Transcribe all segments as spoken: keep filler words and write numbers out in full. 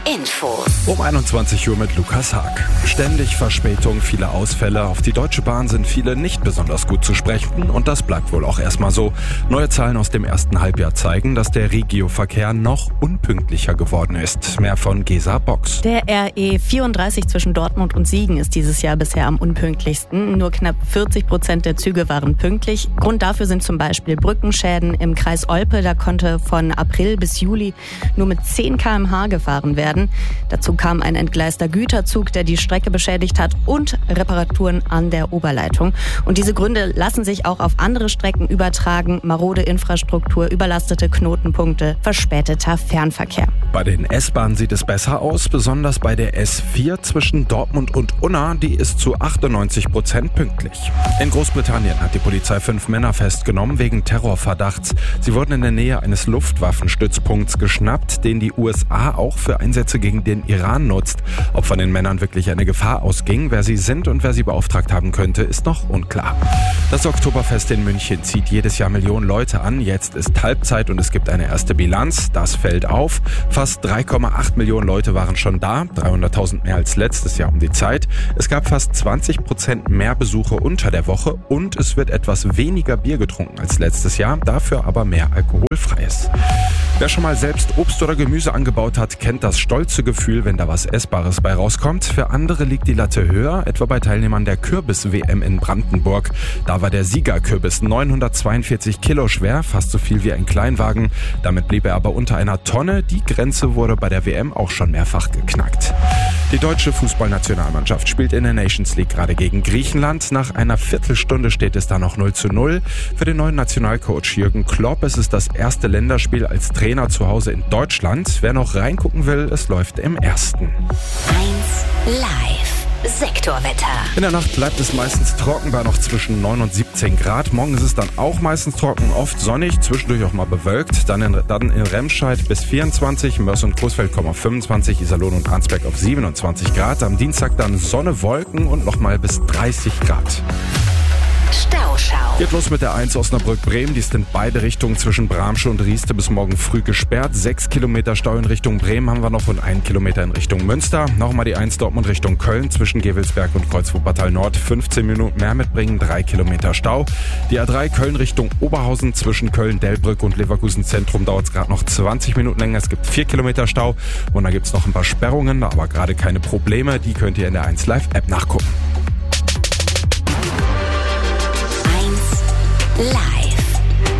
Infos. Um einundzwanzig Uhr mit Lukas Haag. Ständig Verspätung, viele Ausfälle. Auf die Deutsche Bahn sind viele nicht besonders gut zu sprechen und das bleibt wohl auch erstmal so. Neue Zahlen aus dem ersten Halbjahr zeigen, dass der Regio-Verkehr noch unpünktlicher geworden ist. Mehr von Gesa Box. Der R E vierunddreißig zwischen Dortmund und Siegen ist dieses Jahr bisher am unpünktlichsten. Nur knapp vierzig Prozent der Züge waren pünktlich. Grund dafür sind zum Beispiel Brückenschäden im Kreis Olpe. Da konnte von April bis Juli nur mit zehn Kilometer pro Stunde gefahren werden. Dazu kam ein entgleister Güterzug, der die Strecke beschädigt hat, und Reparaturen an der Oberleitung. Und diese Gründe lassen sich auch auf andere Strecken übertragen. Marode Infrastruktur, überlastete Knotenpunkte, verspäteter Fernverkehr. Bei den S-Bahnen sieht es besser aus, besonders bei der S vier zwischen Dortmund und Unna. Die ist zu achtundneunzig Prozent pünktlich. In Großbritannien hat die Polizei fünf Männer festgenommen wegen Terrorverdachts. Sie wurden in der Nähe eines Luftwaffenstützpunkts geschnappt, den die U S A auch für Einsätze gegen den Iran nutzt. Ob von den Männern wirklich eine Gefahr ausging, wer sie sind und wer sie beauftragt haben könnte, ist noch unklar. Das Oktoberfest in München zieht jedes Jahr Millionen Leute an. Jetzt ist Halbzeit und es gibt eine erste Bilanz. Das fällt auf. Fast drei Komma acht Millionen Leute waren schon da, dreihunderttausend mehr als letztes Jahr um die Zeit. Es gab fast zwanzig Prozent mehr Besuche unter der Woche und es wird etwas weniger Bier getrunken als letztes Jahr, dafür aber mehr alkoholfreies. Wer schon mal selbst Obst oder Gemüse angebaut hat, kennt das stolze Gefühl, wenn da was Essbares bei rauskommt. Für andere liegt die Latte höher, etwa bei Teilnehmern der Kürbis-W M in Brandenburg. Da war der Siegerkürbis neunhundertzweiundvierzig Kilo schwer, fast so viel wie ein Kleinwagen. Damit blieb er aber unter einer Tonne. Die Grenze wurde bei der W M auch schon mehrfach geknackt. Die deutsche Fußballnationalmannschaft spielt in der Nations League gerade gegen Griechenland. Nach einer Viertelstunde steht es da noch null zu null. Für den neuen Nationalcoach Jürgen Klopp ist es das erste Länderspiel als Trainer zu Hause in Deutschland. Wer noch reingucken will, es läuft im ersten. eins live. Sektorwetter. In der Nacht bleibt es meistens trocken bei noch zwischen neun und siebzehn Grad. Morgen ist es dann auch meistens trocken, oft sonnig, zwischendurch auch mal bewölkt. Dann in, dann in Remscheid bis vierundzwanzig, Mörs und Coesfeld kommen auf fünfundzwanzig, Iserlohn und Arnsberg auf siebenundzwanzig Grad. Am Dienstag dann Sonne, Wolken und nochmal bis dreißig Grad. Stauschau. Geht los mit der eins Osnabrück-Bremen. Die ist in beide Richtungen zwischen Bramsche und Rieste bis morgen früh gesperrt. Sechs Kilometer Stau in Richtung Bremen haben wir noch und ein Kilometer in Richtung Münster. Nochmal die eins Dortmund Richtung Köln zwischen Gewelsberg und Kreuzwuppertal Nord. fünfzehn Minuten mehr mitbringen, drei Kilometer Stau. Die A drei Köln Richtung Oberhausen zwischen Köln-Delbrück und Leverkusen Zentrum dauert es gerade noch zwanzig Minuten länger. Es gibt vier Kilometer Stau und da gibt es noch ein paar Sperrungen, aber gerade keine Probleme. Die könnt ihr in der eins Live App nachgucken. Live.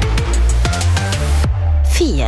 vier.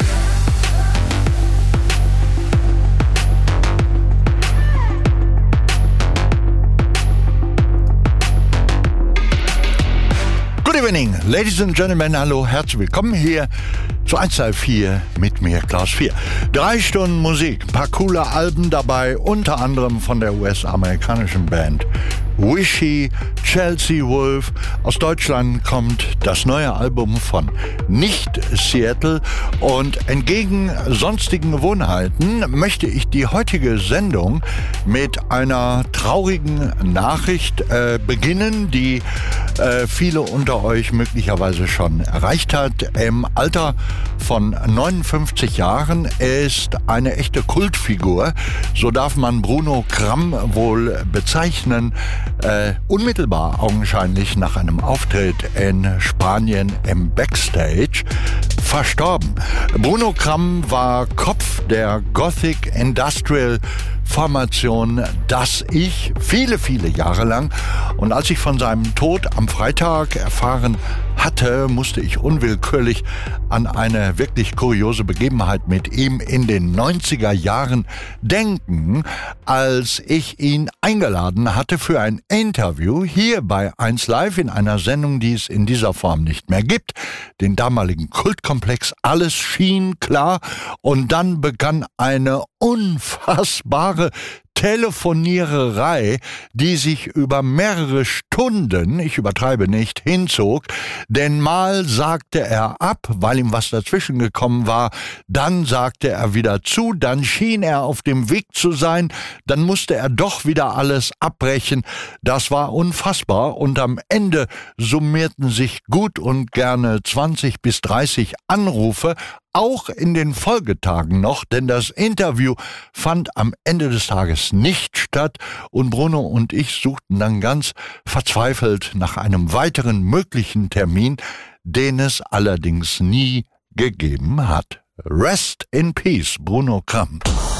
Good evening, ladies and gentlemen, hallo, herzlich willkommen hier zu eins Live vier mit mir, Klaus vier. Drei Stunden Musik, ein paar coole Alben dabei, unter anderem von der U S-amerikanischen Band Wishy, Chelsea Wolf. Aus Deutschland kommt das neue Album von Nicht Seattle und entgegen sonstigen Gewohnheiten möchte ich die heutige Sendung mit einer traurigen Nachricht äh, beginnen, die äh, viele unter euch möglicherweise schon erreicht hat. Im Alter von neunundfünfzig Jahren ist eine echte Kultfigur, so darf man Bruno Kramm wohl bezeichnen, Äh, unmittelbar augenscheinlich nach einem Auftritt in Spanien im Backstage verstorben. Bruno Kramm war Kopf der Gothic Industrial Formation Das Ich viele, viele Jahre lang. Und als ich von seinem Tod am Freitag erfahren hatte, musste ich unwillkürlich an eine wirklich kuriose Begebenheit mit ihm in den neunziger Jahren denken, als ich ihn eingeladen hatte für ein Interview hier bei eins Live in einer Sendung, die es in dieser Form nicht mehr gibt, den damaligen Kultkomplex Alles schien klar, und dann begann eine unfassbare Telefoniererei, die sich über mehrere Stunden, ich übertreibe nicht, hinzog, denn mal sagte er ab, weil ihm was dazwischen gekommen war, dann sagte er wieder zu, dann schien er auf dem Weg zu sein, dann musste er doch wieder alles abbrechen. Das war unfassbar und am Ende summierten sich gut und gerne zwanzig bis dreißig Anrufe auch in den Folgetagen noch, denn das Interview fand am Ende des Tages nicht statt und Bruno und ich suchten dann ganz verzweifelt nach einem weiteren möglichen Termin, den es allerdings nie gegeben hat. Rest in Peace, Bruno Kramm.